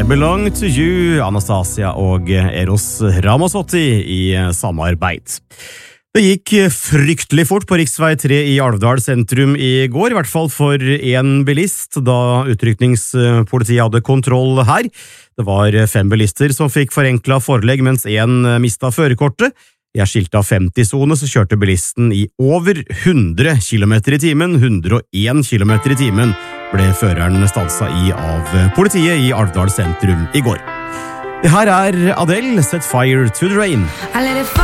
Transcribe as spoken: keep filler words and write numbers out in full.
Belong to You, Anastasia og Eros Ramazzotti i samarbeid. Det gikk fryktelig fort på riksvei tre i Alvdal sentrum i går, i hvert fall for en bilist, da utrykningspolitiet hadde kontroll her. Det var fem bilister som fikk forenklet forelegg, mens en mistet førerkortet. I en skilta femti-sone så kjørte bilisten i over hundre kilometer i timen, hundre og en kilometer i timen, ble føreren stanset i av politiet i Alvdal sentrum i går. Det her er Adele, Set Fire to the Rain.